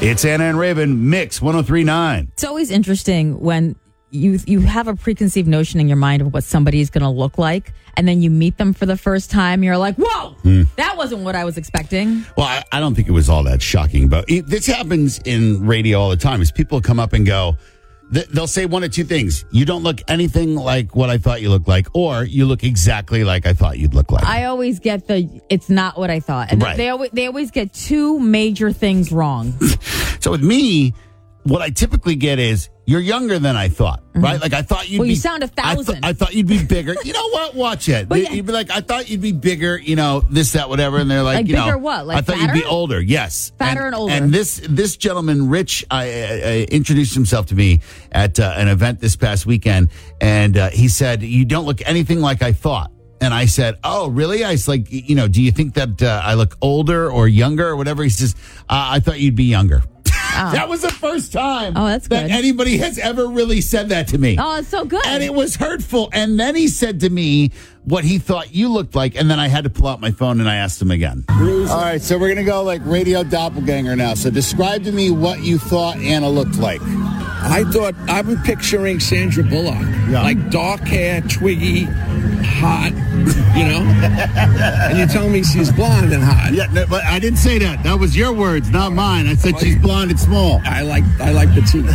It's Anna and Raven, Mix 103.9. It's always interesting when you have a preconceived notion in your mind of what somebody is going to look like, and then you meet them for the first time. You're like, whoa, that wasn't what I was expecting. Well, I don't think it was all that shocking, but this happens in radio all the time. Is people come up and go, they'll say one of two things. You don't look anything like what I thought you looked like, or you look exactly like I thought you'd look like. I always get it's not what I thought. And right. They always get two major things wrong. So with me, what I typically get is, you're younger than I thought, right? Like I thought you'd be... Well, you sound 1,000. I thought you'd be bigger. You know what? Watch it. You'd be like, I thought you'd be bigger, this, that, whatever. And they're like you bigger know... what? Like I thought fatter? you'd be older, yes. Fatter and older. And this gentleman, Rich, introduced himself to me at an event this past weekend. And he said, you don't look anything like I thought. And I said, oh, really? I was like, do you think that I look older or younger or whatever? He says, I thought you'd be younger. Oh. That was the first time that's that good. anybody has ever really said that to me. Oh, it's so good. And it was hurtful. And then he said to me what he thought you looked like. And then I had to pull out my phone and I asked him again. All right, so we're going to go like radio doppelganger now. So describe to me what you thought Anna looked like. I've been picturing Sandra Bullock. Yeah. Like dark hair, twiggy, hot, and you're telling me she's blonde and hot. Yeah, no, but I didn't say that. That was your words, not mine. I said she's blonde and small. I like petite.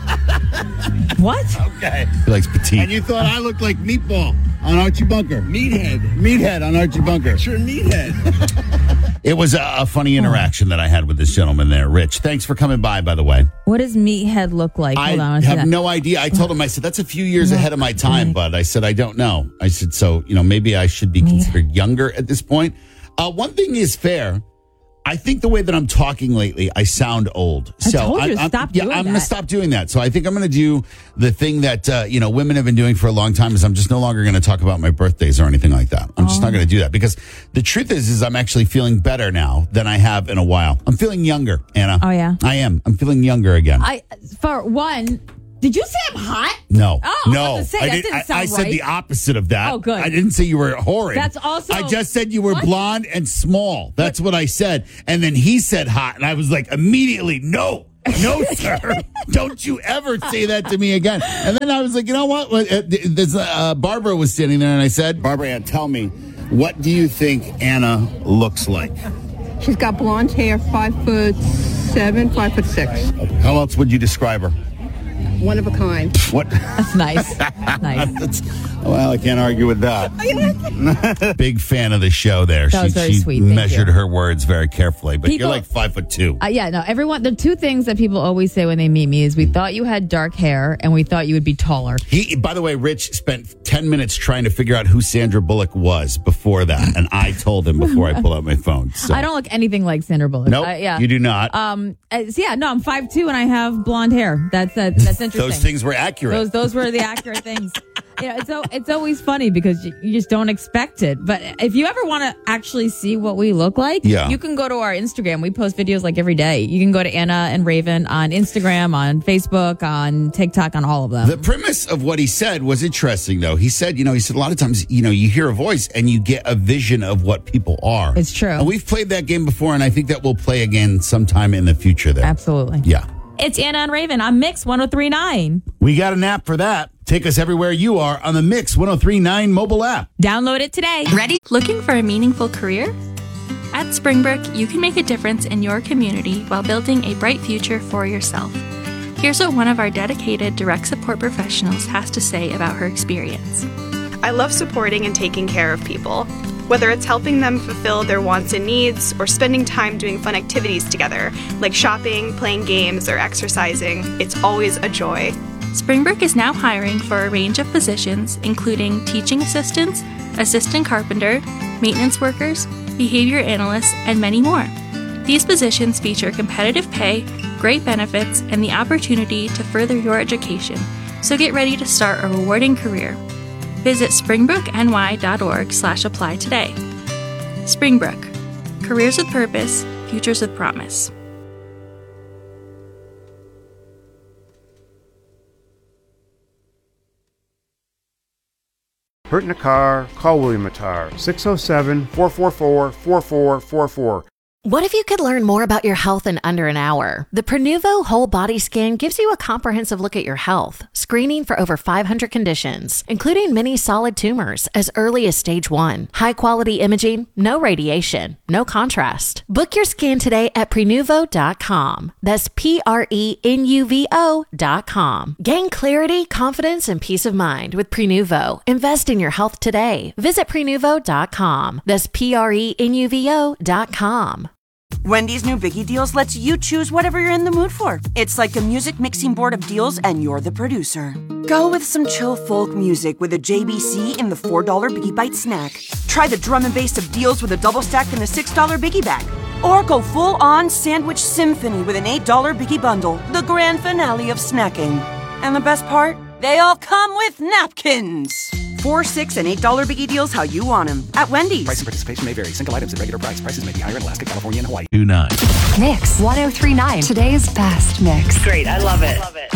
What? Okay. He likes petite. And you thought I looked like Meatball on Archie Bunker. Meathead on Archie Bunker. Sure, meathead. It was a funny interaction that I had with this gentleman there, Rich. Thanks for coming by the way. What does meathead look like? Hold on, I have no idea. I told him, I said, that's a few years ahead of my time, bud. I said, I don't know. I said, so, maybe I should be considered younger at this point. One thing is fair. I think the way that I'm talking lately, I sound old. I told you to stop doing I'm going to that. stop doing that. So I think I'm going to do the thing that, women have been doing for a long time is I'm just no longer going to talk about my birthdays or anything like that. I'm just not going to do that because the truth is I'm actually feeling better now than I have in a while. I'm feeling younger, Anna. Oh, yeah? I am. I'm feeling younger again. For one... Did you say I'm hot? No. Oh, no. I was about to say, that didn't sound I said right. the opposite of that. Oh, good. I didn't say you were horrid. That's also... I just said you were blonde and small. That's what I said. And then he said hot, and I was like, immediately, no, sir. Don't you ever say that to me again. And then I was like, you know what? Barbara was standing there, and I said, Barbara Ann, tell me, what do you think Anna looks like? She's got blonde hair, 5'7", 5'6". How else would you describe her? One of a kind. What? That's nice. Nice. Well, I can't argue with that. Big fan of the show there. That was very sweet. She Thank measured you. her words very carefully. But People- you're like 5'2". Yeah, no, everyone, the two things that people always say when they meet me is we thought you had dark hair and we thought you would be taller. By the way, Rich spent 10 minutes trying to figure out who Sandra Bullock was before that. And I told him before I pull out my phone. So. I don't look anything like Sandra Bullock. Nope, yeah. you do not. I'm 5'2" and I have blonde hair. That's interesting. Those things were accurate. Those were the accurate things. It's always funny because you just don't expect it. But if you ever want to actually see what we look like, you can go to our Instagram. We post videos like every day. You can go to Anna and Raven on Instagram, on Facebook, on TikTok, on all of them. The premise of what he said was interesting, though. He said, a lot of times, you hear a voice and you get a vision of what people are. It's true. And we've played that game before, and I think that we'll play again sometime in the future there. Absolutely. Yeah. It's Anna and Raven on Mix 103.9. We got an app for that. Take us everywhere you are on the Mix 103.9 mobile app. Download it today. Ready? Looking for a meaningful career? At Springbrook, you can make a difference in your community while building a bright future for yourself. Here's what one of our dedicated direct support professionals has to say about her experience. I love supporting and taking care of people. Whether it's helping them fulfill their wants and needs or spending time doing fun activities together, like shopping, playing games, or exercising, it's always a joy. Springbrook is now hiring for a range of positions, including teaching assistants, assistant carpenter, maintenance workers, behavior analysts, and many more. These positions feature competitive pay, great benefits, and the opportunity to further your education, so get ready to start a rewarding career. Visit springbrookny.org/apply today. Springbrook. Careers with purpose, futures with promise. Hurt in a car? Call William Attar, 607-444-4444. What if you could learn more about your health in under an hour? The Prenuvo Whole Body Scan gives you a comprehensive look at your health, screening for over 500 conditions, including many solid tumors as early as stage 1. High-quality imaging, no radiation, no contrast. Book your scan today at Prenuvo.com. That's Prenuvo.com. Gain clarity, confidence, and peace of mind with Prenuvo. Invest in your health today. Visit Prenuvo.com. That's Prenuvo.com. Wendy's new Biggie Deals lets you choose whatever you're in the mood for. It's like a music mixing board of deals, and you're the producer. Go with some chill folk music with a JBC in the $4 Biggie Bite snack. Try the drum and bass of deals with a double stack in the $6 Biggie Bag. Or go full-on sandwich symphony with an $8 Biggie Bundle, the grand finale of snacking. And the best part? They all come with napkins. $4, $6, and $8 Biggie Deals how you want them at Wendy's. Price and participation may vary. Single items at regular price. Prices may be higher in Alaska, California, and Hawaii. 29. Mix 1039. Today's best mix. Great. I love it.